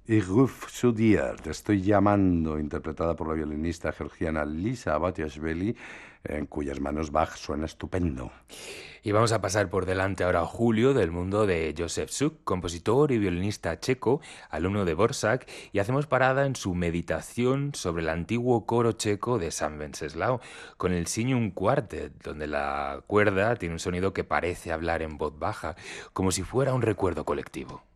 Ich ruf zu dir, te estoy llamando, interpretada por la violinista georgiana Lisa Abatiashvili, en cuyas manos Bach suena estupendo. Y vamos a pasar por delante ahora a Julio del mundo de Josef Suk, compositor y violinista checo, alumno de Borsak, y hacemos parada en su meditación sobre el antiguo coro checo de San Wenceslao, con el Signum Quartet, donde la cuerda tiene un sonido que parece hablar en voz baja, como si fuera un recuerdo colectivo.